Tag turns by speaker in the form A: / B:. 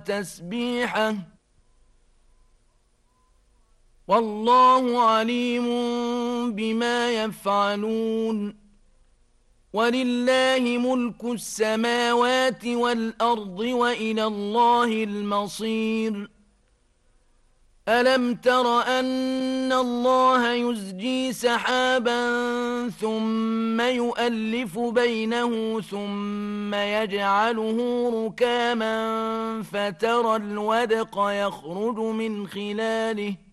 A: تسبيحه والله عليم بما يفعلون ولله ملك السماوات والأرض وإلى الله المصير ألم تر أن الله يزجي سحابا ثم يؤلف بينه ثم يجعله ركاما فترى الودق يخرج من خلاله